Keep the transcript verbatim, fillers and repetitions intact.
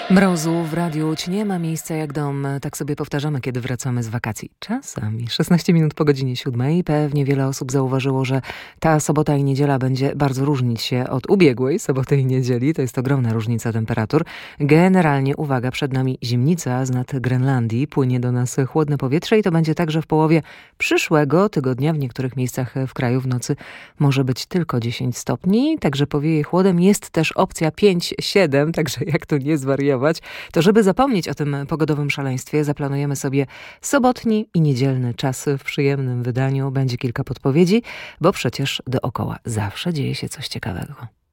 Mrozu w radiu ci nie ma, miejsca jak dom. Tak sobie powtarzamy, kiedy wracamy z wakacji. Czasami szesnaście minut po godzinie siódmej. Pewnie wiele osób zauważyło, że ta sobota i niedziela będzie bardzo różnić się od ubiegłej soboty i niedzieli. To jest ogromna różnica temperatur. Generalnie, uwaga, przed nami zimnica z nad Grenlandii. Płynie do nas chłodne powietrze i to będzie także w połowie przyszłego tygodnia. W niektórych miejscach w kraju w nocy może być tylko dziesięć stopni. Także powieje chłodem. Jest też opcja pięć siedem, także jak to nie zwariować, to żeby zapomnieć o tym pogodowym szaleństwie, zaplanujemy sobie sobotni i niedzielny czas w przyjemnym wydaniu. Będzie kilka podpowiedzi, bo przecież dookoła zawsze dzieje się coś ciekawego.